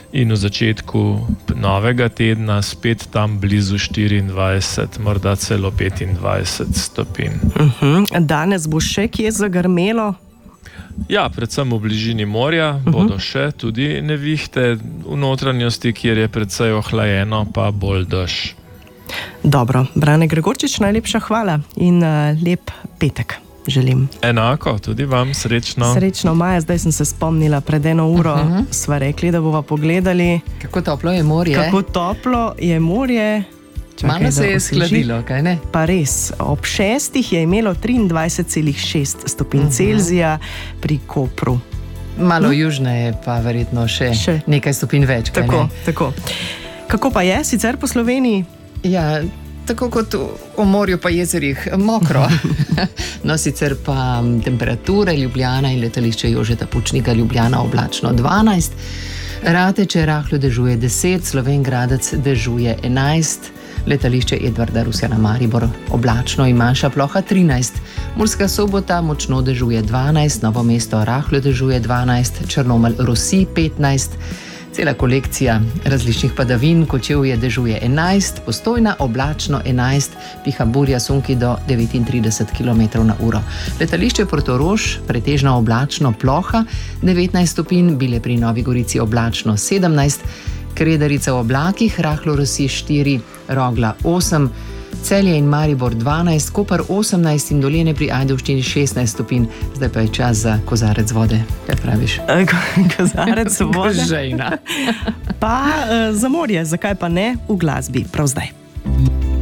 in v začetku novega tedna spet tam blizu 24, morda celo 25 stopinj. Danes bo še kje zagrmelo? Ja, predvsem v bližini morja bodo še tudi nevihte, v notranjosti, kjer je precej ohlajeno, pa bolj dež. Dobro, Brane Gregorčič, najlepša hvala in lep petek želim. Enako, tudi vam srečno. Srečno, Maja, zdaj sem se spomnila, pred 1 uro sva rekli, da bova pogledali, kako toplo je morje. Kako toplo je morje. Malo se je skladilo, kaj ne? Pa res, ob 6 je imelo 23,6 stopinj Celzija pri Kopru. Malo južneje pa verjetno še nekaj stopinj več, kaj ne? Tako. Kako pa je sicer po Sloveniji? Ja, tako kot v morju pa jezerih, mokro. No, sicer pa temperature Ljubljana in letališče Jožeta Pučnika Ljubljana oblačno 12, Rateče rahlo dežuje 10, Slovenj Gradec dežuje 11, letališče Edvarda Rusjana Maribor oblačno in manjša ploha 13, Murska Sobota močno dežuje 12, Novo mesto rahlo dežuje 12, Črnomelj Rosi 15, cela kolekcija različnih padavin, Kočevje dežuje 11, Postojna oblačno 11, piha burja sunki do 39 km/h. Letališče Portorož pretežno oblačno ploha 19 stopinj, Bile pri Novi Gorici oblačno 17, Kredarica v oblakih, rahlo rosi 4, Rogla 8, Celje in Maribor 12, Koper 18 in Dolenje pri Ajdovščini 16 stopinj. Zdaj pa je čas za kozarec vode. Kaj praviš? Kozarec vode? Žejna. Pa za morje, zakaj pa ne v glasbi, prav zdaj.